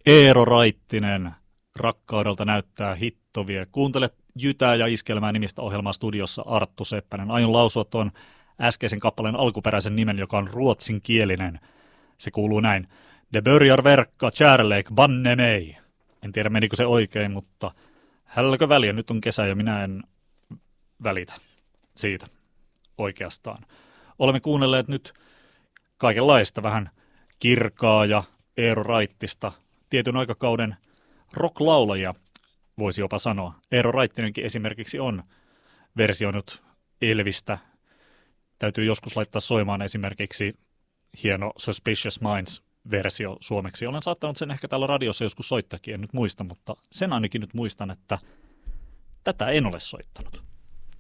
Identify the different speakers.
Speaker 1: Eero Raittinen, Rakkaudelta näyttää hittovie. Kuuntelet Jytää ja Iskelmää nimistä ohjelmaa studiossa Arttu Seppänen. Aion lausua tuon äskeisen kappaleen alkuperäisen nimen, joka on ruotsinkielinen. Se kuuluu näin. De börjar verkka kärlek banne mig. En tiedä menikö se oikein, mutta hälläkö väliä? Nyt on kesä ja minä en välitä siitä oikeastaan. Olemme kuunnelleet nyt kaikenlaista, vähän Kirkaa ja Eero Raittista, tietyn aikakauden rock-laulajia, voisi jopa sanoa. Eero Raittinenkin esimerkiksi on versioinut Elvistä. Täytyy joskus laittaa soimaan esimerkiksi hieno Suspicious Minds-versio suomeksi. Olen saattanut sen ehkä täällä radiossa joskus soittakin, en nyt muista, mutta sen ainakin nyt muistan, että tätä en ole soittanut.